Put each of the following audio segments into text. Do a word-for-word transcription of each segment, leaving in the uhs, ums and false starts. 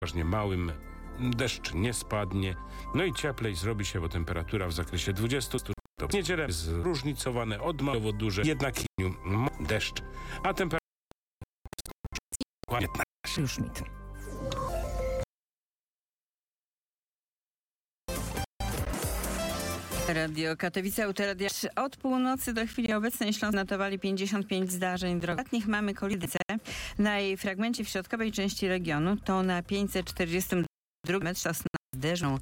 przeważnie małym. Deszcz nie spadnie, no i cieplej zrobi się, bo temperatura w zakresie dwudziestu stopni. W niedzielę zróżnicowane od mało duże, jednak deszcz, a temperatura piętnaście. Już mit. Radio Katowice, Autoradia. Od północy do chwili obecnej Śląsk notowali pięćdziesiąt pięć zdarzeń drogowych. Ostatnich mamy kolizję na jej fragmencie w środkowej części regionu. To na pięćset czterdziestym drugim metrze zderzą.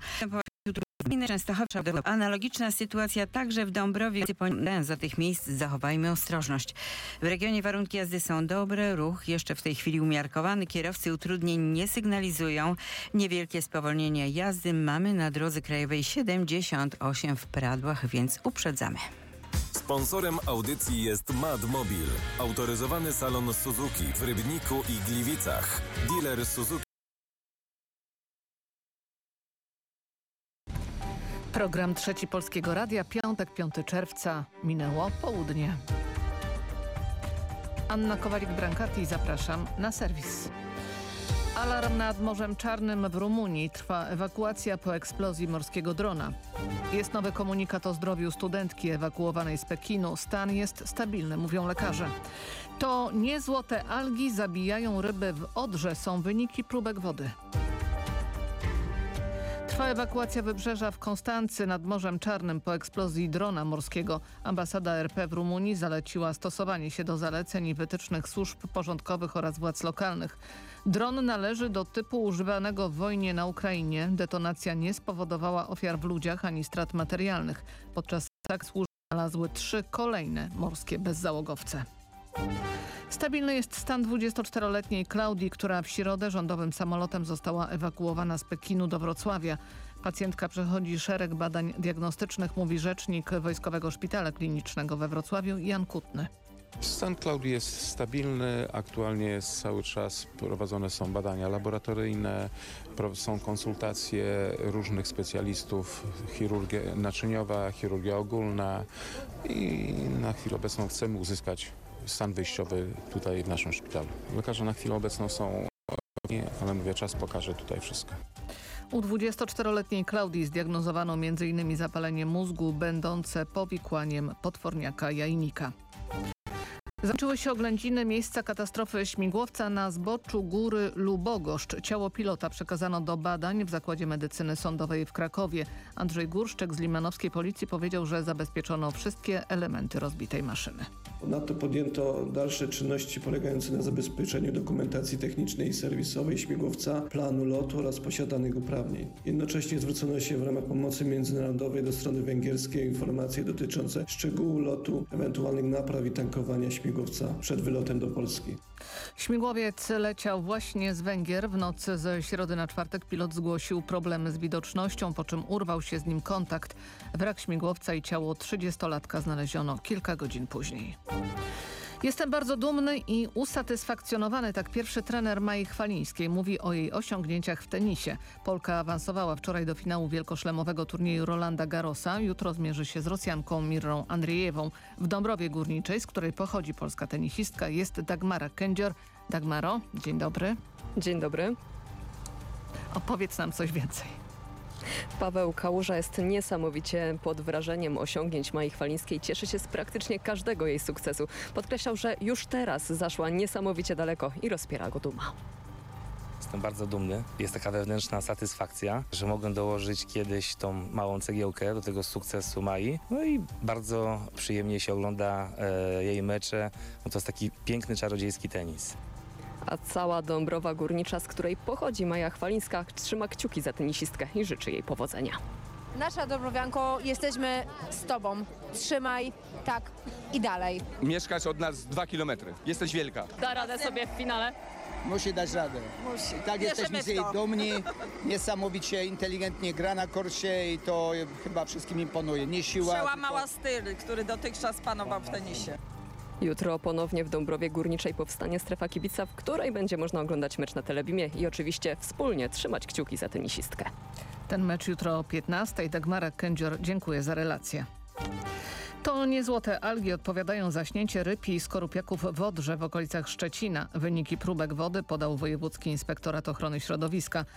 Analogiczna sytuacja także w Dąbrowie. Za tych miejsc zachowajmy ostrożność. W regionie warunki jazdy są dobre, ruch jeszcze w tej chwili umiarkowany. Kierowcy utrudnień nie sygnalizują. Niewielkie spowolnienie jazdy mamy na drodze krajowej siedemdziesiąt osiem w Pradłach, więc uprzedzamy. Sponsorem audycji jest Madmobil, autoryzowany salon Suzuki w Rybniku i Gliwicach. Dealer Suzuki. Program Trzeci Polskiego Radia, piątek, piątego czerwca, minęło południe. Anna Kowalik-Brankati, zapraszam na serwis. Alarm nad Morzem Czarnym w Rumunii. Trwa ewakuacja po eksplozji morskiego drona. Jest nowy komunikat o zdrowiu studentki ewakuowanej z Pekinu. Stan jest stabilny, mówią lekarze. To nie złote algi zabijają ryby w Odrze, są wyniki próbek wody. Trwa ewakuacja wybrzeża w Konstancy nad Morzem Czarnym po eksplozji drona morskiego. Ambasada R P w Rumunii zaleciła stosowanie się do zaleceń i wytycznych służb porządkowych oraz władz lokalnych. Dron należy do typu używanego w wojnie na Ukrainie. Detonacja nie spowodowała ofiar w ludziach ani strat materialnych. Podczas ataku służby znalazły trzy kolejne morskie bezzałogowce. Stabilny jest stan dwudziestoczteroletniej Klaudii, która w środę rządowym samolotem została ewakuowana z Pekinu do Wrocławia. Pacjentka przechodzi szereg badań diagnostycznych, mówi rzecznik Wojskowego Szpitala Klinicznego we Wrocławiu Jan Kutny. Stan Klaudii jest stabilny, aktualnie jest cały czas prowadzone są badania laboratoryjne, są konsultacje różnych specjalistów, chirurgia naczyniowa, chirurgia ogólna i na chwilę obecną chcemy uzyskać stan wyjściowy tutaj w naszym szpitalu. Lekarze na chwilę obecną są, ale mówię, czas pokaże tutaj wszystko. U dwudziestoczteroletniej Klaudii zdiagnozowano między innymi zapalenie mózgu będące powikłaniem potworniaka jajnika. Zaczęły się oględziny miejsca katastrofy śmigłowca na zboczu góry Lubogoszcz. Ciało pilota przekazano do badań w Zakładzie Medycyny Sądowej w Krakowie. Andrzej Górszczek z limanowskiej policji powiedział, że zabezpieczono wszystkie elementy rozbitej maszyny. Ponadto podjęto dalsze czynności polegające na zabezpieczeniu dokumentacji technicznej i serwisowej śmigłowca, planu lotu oraz posiadanych uprawnień. Jednocześnie zwrócono się w ramach pomocy międzynarodowej do strony węgierskiej o informacje dotyczące szczegółu lotu, ewentualnych napraw i tankowania śmigłowca przed wylotem do Polski. Śmigłowiec leciał właśnie z Węgier. W nocy ze środy na czwartek pilot zgłosił problemy z widocznością, po czym urwał się z nim kontakt. Wrak śmigłowca i ciało trzydziestolatka znaleziono kilka godzin później. Jestem bardzo dumny i usatysfakcjonowany, tak pierwszy trener Mai Chwalińskiej mówi o jej osiągnięciach w tenisie. Polka awansowała wczoraj do finału wielkoszlemowego turnieju Rolanda Garrosa. Jutro zmierzy się z Rosjanką Mirrą Andrzejewą. W Dąbrowie Górniczej, z której pochodzi polska tenisistka, jest Dagmara Kędzior. Dagmaro, dzień dobry. Dzień dobry. Opowiedz nam coś więcej. Paweł Kałuża jest niesamowicie pod wrażeniem osiągnięć Mai Chwalińskiej. Cieszy się z praktycznie każdego jej sukcesu. Podkreślał, że już teraz zaszła niesamowicie daleko i rozpiera go duma. Jestem bardzo dumny. Jest taka wewnętrzna satysfakcja, że mogłem dołożyć kiedyś tą małą cegiełkę do tego sukcesu Mai. No i bardzo przyjemnie się ogląda e, jej mecze. No to jest taki piękny, czarodziejski tenis. A cała Dąbrowa Górnicza, z której pochodzi Maja Chwalińska, trzyma kciuki za tenisistkę i życzy jej powodzenia. Nasza Dąbrowianko, jesteśmy z Tobą. Trzymaj, tak i dalej. Mieszkasz od nas dwa kilometry. Jesteś wielka. Da radę sobie w finale? Musi dać radę. Musi. I tak jesteśmy z jej dumni. Niesamowicie inteligentnie gra na korcie i to chyba wszystkim imponuje. Nie siła. Przełamała tylko styl, który dotychczas panował w tenisie. Jutro ponownie w Dąbrowie Górniczej powstanie strefa kibica, w której będzie można oglądać mecz na Telebimie i oczywiście wspólnie trzymać kciuki za tenisistkę. Ten mecz jutro o piętnastej. Dagmara Kędzior, dziękuję za relację. To nie złote algi odpowiadają za śnięcie ryb i skorupiaków w Odrze w okolicach Szczecina. Wyniki próbek wody podał Wojewódzki Inspektorat Ochrony Środowiska.